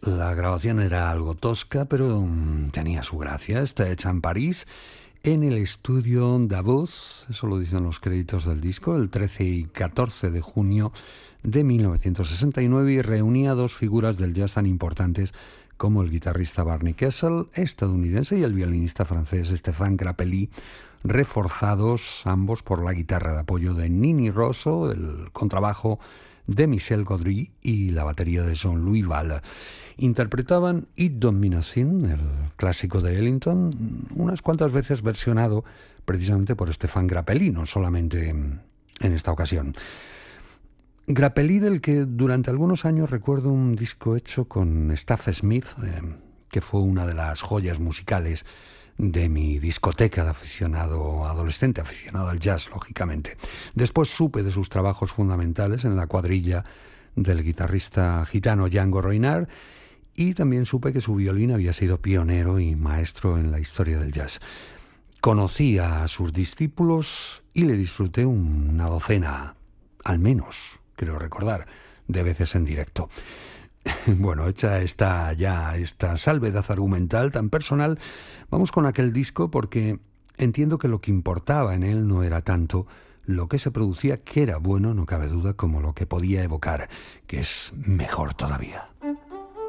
La grabación era algo tosca, pero tenía su gracia. Está hecha en París, en el estudio Davos, eso lo dicen los créditos del disco, el 13 y 14 de junio de 1969, y reunía dos figuras del jazz tan importantes como el guitarrista Barney Kessel, estadounidense, y el violinista francés Stéphane Grappelli, reforzados ambos por la guitarra de apoyo de Nini Rosso, el contrabajo de Michel Gaudry y la batería de Jean-Louis Valle. Interpretaban It Don't Mean a Thing, el clásico de Ellington, unas cuantas veces versionado precisamente por Stéphane Grappelli, no solamente en esta ocasión. Grappelli, del que durante algunos años recuerdo un disco hecho con Staff Smith, que fue una de las joyas musicales de mi discoteca de aficionado adolescente, aficionado al jazz, lógicamente. Después supe de sus trabajos fundamentales en la cuadrilla del guitarrista gitano Django Reinhardt, y también supe que su violín había sido pionero y maestro en la historia del jazz. Conocí a sus discípulos y le disfruté una docena, al menos, creo recordar, de veces en directo. Bueno, hecha esta salvedad argumental tan personal, vamos con aquel disco, porque entiendo que lo que importaba en él no era tanto lo que se producía, que era bueno, no cabe duda, como lo que podía evocar, que es mejor todavía.